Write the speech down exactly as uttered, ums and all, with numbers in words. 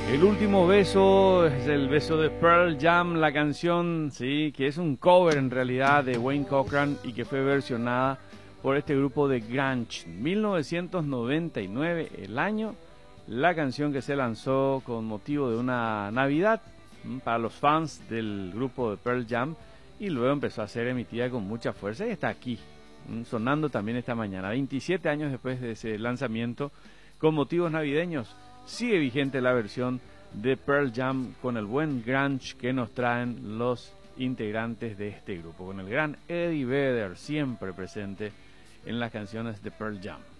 El último beso es el beso de Pearl Jam, la canción, sí, que es un cover en realidad de Wayne Cochran y que fue versionada por este grupo de grunge. mil novecientos noventa y nueve, el año, la canción que se lanzó con motivo de una Navidad para los fans del grupo de Pearl Jam y luego empezó a ser emitida con mucha fuerza y está aquí, sonando también esta mañana. veintisiete años después de ese lanzamiento con motivos navideños, sigue vigente la versión de Pearl Jam con el buen grunge que nos traen los integrantes de este grupo, con el gran Eddie Vedder siempre presente en las canciones de Pearl Jam.